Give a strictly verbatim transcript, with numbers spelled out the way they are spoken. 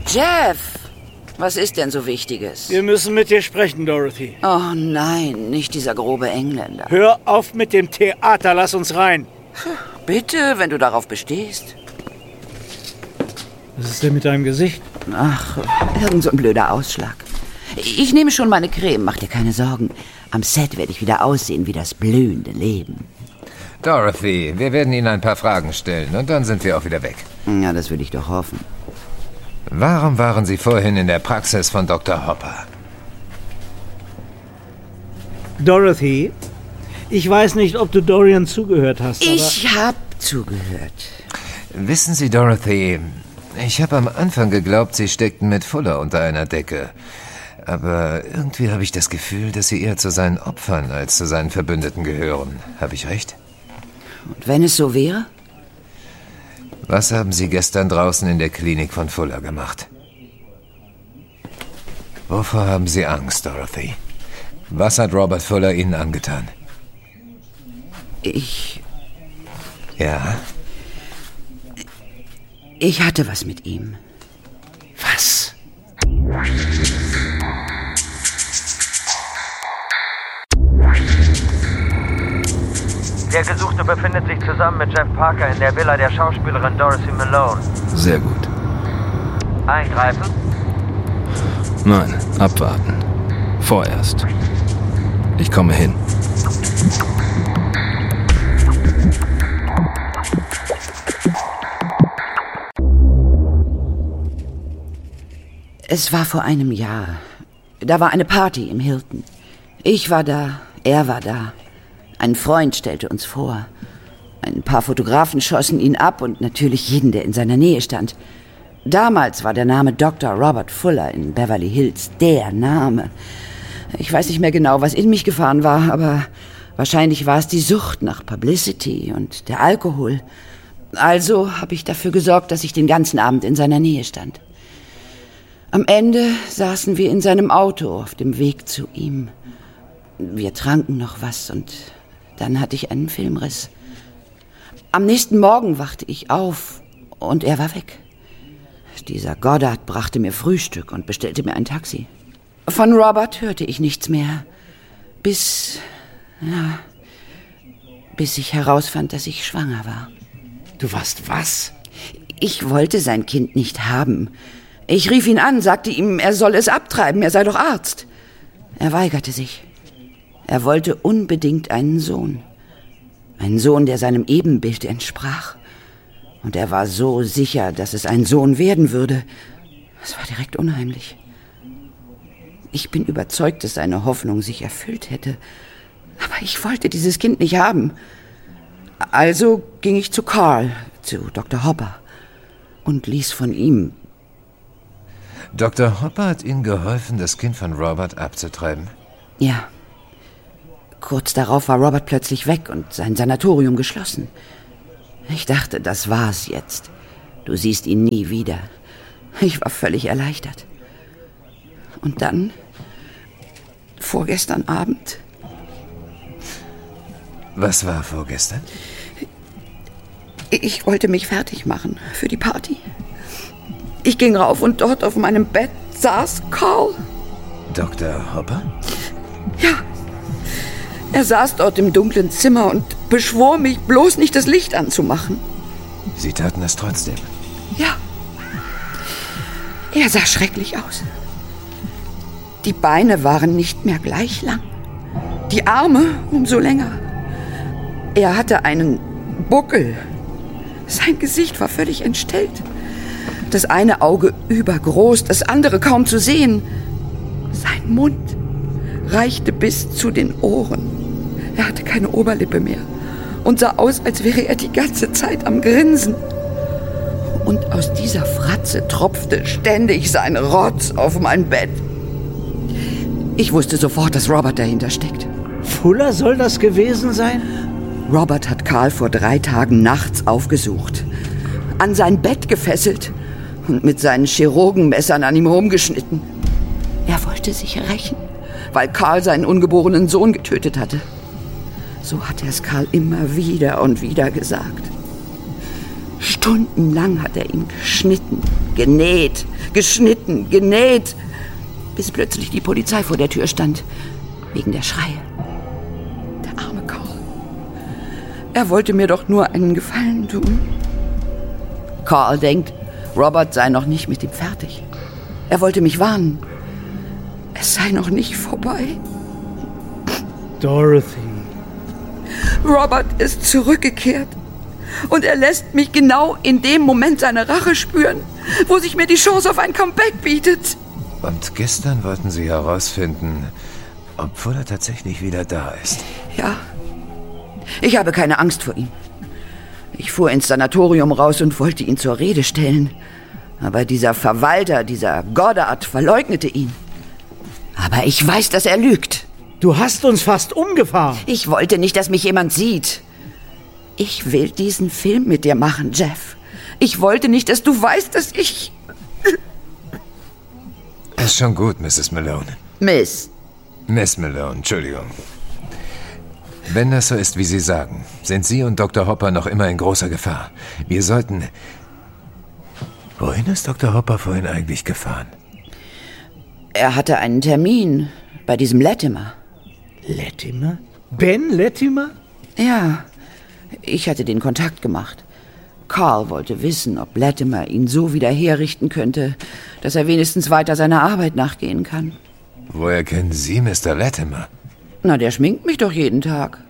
Jeff, was ist denn so Wichtiges? Wir müssen mit dir sprechen, Dorothy. Oh nein, nicht dieser grobe Engländer. Hör auf mit dem Theater, lass uns rein. Bitte, wenn du darauf bestehst. Was ist denn mit deinem Gesicht? Ach, irgend so ein blöder Ausschlag. Ich nehme schon meine Creme, mach dir keine Sorgen. Am Set werde ich wieder aussehen wie das blühende Leben. Dorothy, wir werden Ihnen ein paar Fragen stellen und dann sind wir auch wieder weg. Ja, das will ich doch hoffen. Warum waren Sie vorhin in der Praxis von Doktor Hopper? Dorothy, ich weiß nicht, ob du Dorian zugehört hast, aber... Ich hab zugehört. Wissen Sie, Dorothy, ich habe am Anfang geglaubt, Sie steckten mit Fuller unter einer Decke. Aber irgendwie habe ich das Gefühl, dass Sie eher zu seinen Opfern als zu seinen Verbündeten gehören. Habe ich recht? Und wenn es so wäre? Was haben Sie gestern draußen in der Klinik von Fuller gemacht? Wovor haben Sie Angst, Dorothy? Was hat Robert Fuller Ihnen angetan? Ich... Ja? Ich hatte was mit ihm. Was? Der Gesuchte befindet sich zusammen mit Jeff Parker in der Villa der Schauspielerin Dorothy Malone. Sehr gut. Eingreifen? Nein, abwarten. Vorerst. Ich komme hin. Es war vor einem Jahr. Da war eine Party im Hilton. Ich war da, er war da. Ein Freund stellte uns vor. Ein paar Fotografen schossen ihn ab und natürlich jeden, der in seiner Nähe stand. Damals war der Name Doktor Robert Fuller in Beverly Hills der Name. Ich weiß nicht mehr genau, was in mich gefahren war, aber wahrscheinlich war es die Sucht nach Publicity und der Alkohol. Also habe ich dafür gesorgt, dass ich den ganzen Abend in seiner Nähe stand. Am Ende saßen wir in seinem Auto auf dem Weg zu ihm. Wir tranken noch was und dann hatte ich einen Filmriss. Am nächsten Morgen wachte ich auf und er war weg. Dieser Goddard brachte mir Frühstück und bestellte mir ein Taxi. Von Robert hörte ich nichts mehr, bis, ja, bis ich herausfand, dass ich schwanger war. Du warst was? Ich wollte sein Kind nicht haben. Ich rief ihn an, sagte ihm, er soll es abtreiben, er sei doch Arzt. Er weigerte sich. Er wollte unbedingt einen Sohn. Einen Sohn, der seinem Ebenbild entsprach. Und er war so sicher, dass es ein Sohn werden würde. Es war direkt unheimlich. Ich bin überzeugt, dass seine Hoffnung sich erfüllt hätte. Aber ich wollte dieses Kind nicht haben. Also ging ich zu Carl, zu Doktor Hopper, und ließ von ihm... Doktor Hopper hat Ihnen geholfen, das Kind von Robert abzutreiben? Ja. Kurz darauf war Robert plötzlich weg und sein Sanatorium geschlossen. Ich dachte, das war's jetzt. Du siehst ihn nie wieder. Ich war völlig erleichtert. Und dann, vorgestern Abend... Was war vorgestern? Ich wollte mich fertig machen für die Party. Ich ging rauf und dort auf meinem Bett saß Carl. Doktor Hopper? Ja. Er saß dort im dunklen Zimmer und beschwor mich, bloß nicht das Licht anzumachen. Sie taten es trotzdem? Ja. Er sah schrecklich aus. Die Beine waren nicht mehr gleich lang. Die Arme umso länger. Er hatte einen Buckel. Sein Gesicht war völlig entstellt. Das eine Auge übergroß, das andere kaum zu sehen. Sein Mund reichte bis zu den Ohren. Er hatte keine Oberlippe mehr und sah aus, als wäre er die ganze Zeit am Grinsen. Und aus dieser Fratze tropfte ständig sein Rotz auf mein Bett. Ich wusste sofort, dass Robert dahinter steckt. Fuller soll das gewesen sein? Robert hat Carl vor drei Tagen nachts aufgesucht, an sein Bett gefesselt und mit seinen Chirurgenmessern an ihm rumgeschnitten. Er wollte sich rächen, weil Carl seinen ungeborenen Sohn getötet hatte. So hat er es Carl immer wieder und wieder gesagt. Stundenlang hat er ihn geschnitten, genäht, geschnitten, genäht, bis plötzlich die Polizei vor der Tür stand, wegen der Schreie. Der arme Carl. Er wollte mir doch nur einen Gefallen tun. Carl denkt, Robert sei noch nicht mit ihm fertig. Er wollte mich warnen. Es sei noch nicht vorbei. Dorothy. Robert ist zurückgekehrt. Und er lässt mich genau in dem Moment seine Rache spüren, wo sich mir die Chance auf ein Comeback bietet. Und gestern wollten Sie herausfinden, ob Fuller tatsächlich wieder da ist. Ja. Ich habe keine Angst vor ihm. Ich fuhr ins Sanatorium raus und wollte ihn zur Rede stellen. Aber dieser Verwalter, dieser Goddard, verleugnete ihn. Aber ich weiß, dass er lügt. Du hast uns fast umgefahren. Ich wollte nicht, dass mich jemand sieht. Ich will diesen Film mit dir machen, Jeff. Ich wollte nicht, dass du weißt, dass ich... Ist schon gut, Misses Malone. Miss. Miss Malone, Entschuldigung. Wenn das so ist, wie Sie sagen, sind Sie und Doktor Hopper noch immer in großer Gefahr. Wir sollten... Wohin ist Doktor Hopper vorhin eigentlich gefahren? Er hatte einen Termin bei diesem Latimer. Latimer? Ben Latimer? Ja, ich hatte den Kontakt gemacht. Carl wollte wissen, ob Latimer ihn so wieder herrichten könnte, dass er wenigstens weiter seiner Arbeit nachgehen kann. Woher kennen Sie Mister Latimer? Na, der schminkt mich doch jeden Tag.